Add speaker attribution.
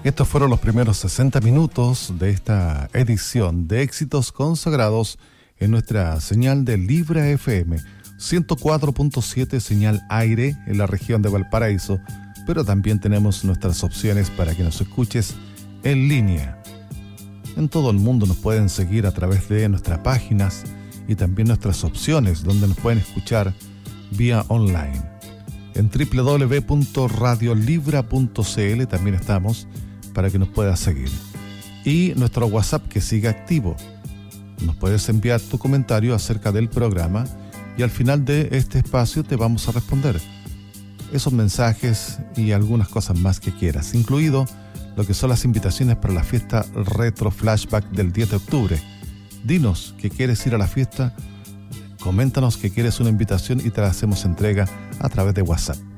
Speaker 1: Estos fueron los primeros 60 minutos de esta edición de Éxitos Consagrados en nuestra señal de Libra FM 104.7, señal aire en la región de Valparaíso, pero también tenemos nuestras opciones para que nos escuches en línea. En todo el mundo nos pueden seguir a través de nuestras páginas y también nuestras opciones donde nos pueden escuchar vía online. En www.radiolibra.cl también estamos para que nos puedas seguir. Y nuestro WhatsApp que sigue activo. Nos puedes enviar tu comentario acerca del programa y al final de este espacio te vamos a responder esos mensajes y algunas cosas más que quieras, incluido lo que son las invitaciones para la fiesta Retro Flashback del 10 de octubre. Dinos que quieres ir a la fiesta, coméntanos que quieres una invitación y te la hacemos entrega a través de WhatsApp.